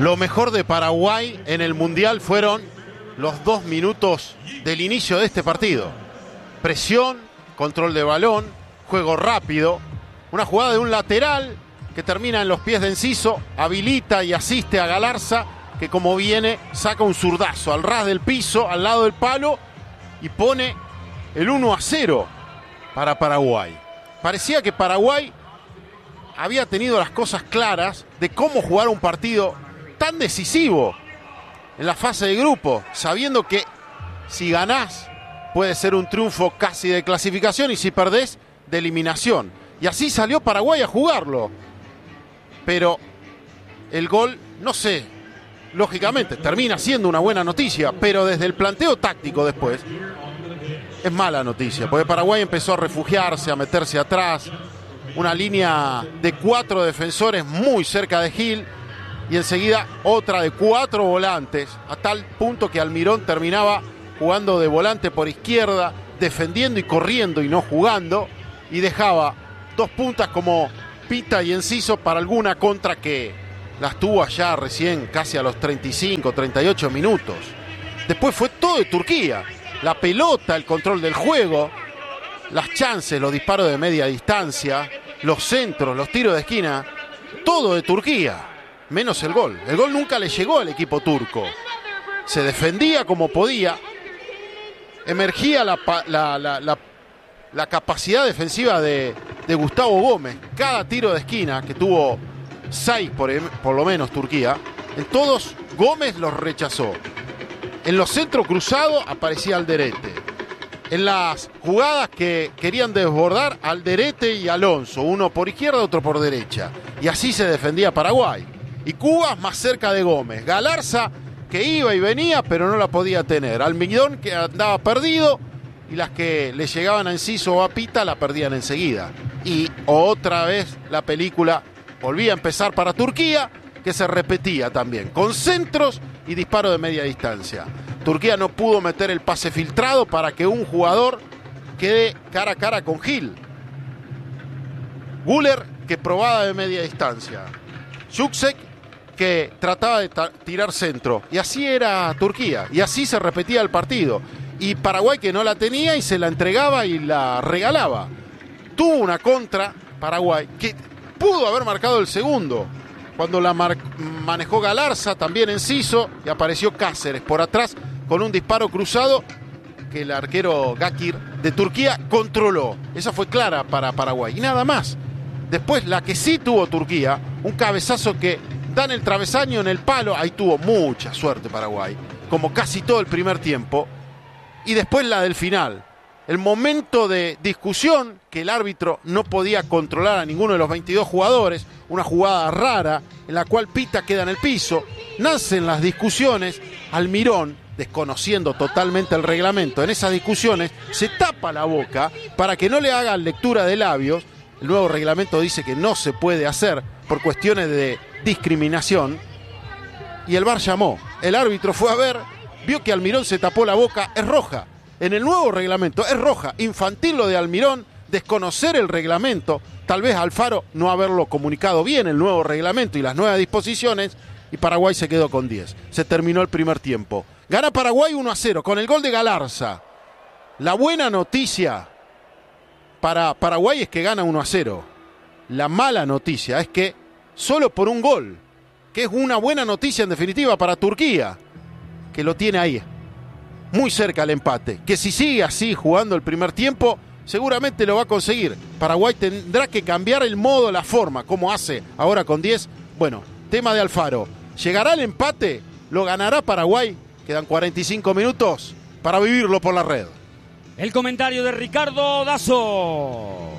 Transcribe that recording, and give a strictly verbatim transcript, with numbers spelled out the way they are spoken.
Lo mejor de Paraguay en el Mundial fueron los dos minutos del inicio de este partido. Presión, control de balón, juego rápido, una jugada de un lateral que termina en los pies de Enciso, habilita y asiste a Galarza, que como viene saca un zurdazo al ras del piso, al lado del palo, y pone el uno a cero para Paraguay. Parecía que Paraguay había tenido las cosas claras de cómo jugar un partido tan decisivo en la fase de grupo, sabiendo que si ganás puede ser un triunfo casi de clasificación y si perdés de eliminación. Y así salió Paraguay a jugarlo. Pero el gol, no sé, lógicamente termina siendo una buena noticia, pero desde el planteo táctico después es mala noticia, porque Paraguay empezó a refugiarse, a meterse atrás, una línea de cuatro defensores muy cerca de Gil y enseguida otra de cuatro volantes, a tal punto que Almirón terminaba jugando de volante por izquierda, defendiendo y corriendo y no jugando, y dejaba dos puntas como Pita y Enciso para alguna contra que las tuvo allá recién casi a los treinta y cinco, treinta y ocho minutos. Después fue todo de Turquía, la pelota, el control del juego, las chances, los disparos de media distancia, los centros, los tiros de esquina, todo de Turquía, menos el gol. El gol nunca le llegó al equipo turco. Se defendía como podía, emergía la, la, la, la, la capacidad defensiva de, de Gustavo Gómez. Cada tiro de esquina, que tuvo seis por, por lo menos Turquía, en todos Gómez los rechazó. En los centros cruzados aparecía Alderete. En las jugadas que querían desbordar, Alderete y Alonso, uno por izquierda, otro por derecha. Y así se defendía Paraguay. Y Cubas más cerca de Gómez. Galarza, que iba y venía, pero no la podía tener. Almirón, que andaba perdido, y las que le llegaban a Enciso o a Pita la perdían enseguida. Y otra vez la película volvía a empezar para Turquía, que se repetía también, con centros y disparo de media distancia. Turquía no pudo meter el pase filtrado para que un jugador quede cara a cara con Gil. Güler, que probaba de media distancia. Juksek, que trataba de tirar centro. Y así era Turquía. Y así se repetía el partido. Y Paraguay, que no la tenía y se la entregaba y la regalaba. Tuvo una contra Paraguay, que pudo haber marcado el segundo. Cuando la manejó Galarza, también Enciso, y apareció Cáceres por atrás con un disparo cruzado que el arquero Gakir de Turquía controló. Esa fue clara para Paraguay. Y nada más. Después, la que sí tuvo Turquía, un cabezazo que da en el travesaño, en el palo. Ahí tuvo mucha suerte Paraguay, como casi todo el primer tiempo. Y después la del final. El momento de discusión que el árbitro no podía controlar a ninguno de los veintidós jugadores, una jugada rara en la cual Pita queda en el piso, nacen las discusiones, Almirón, desconociendo totalmente el reglamento, en esas discusiones se tapa la boca para que no le hagan lectura de labios. El nuevo reglamento dice que no se puede hacer por cuestiones de discriminación, y el V A R llamó, el árbitro fue a ver, vio que Almirón se tapó la boca, es roja. En el nuevo reglamento es roja, infantil lo de Almirón, desconocer el reglamento, tal vez Alfaro no haberlo comunicado bien, el nuevo reglamento y las nuevas disposiciones, y Paraguay se quedó con diez. Se terminó el primer tiempo. Gana Paraguay uno a cero con el gol de Galarza. La buena noticia para Paraguay es que gana uno a cero. La mala noticia es que solo por un gol, que es una buena noticia en definitiva para Turquía, que lo tiene ahí, muy cerca al empate, que si sigue así jugando el primer tiempo, seguramente lo va a conseguir. Paraguay tendrá que cambiar el modo, la forma, como hace ahora con diez. Bueno, tema de Alfaro. ¿Llegará el empate? ¿Lo ganará Paraguay? Quedan cuarenta y cinco minutos para vivirlo por la red. El comentario de Ricardo Dazo.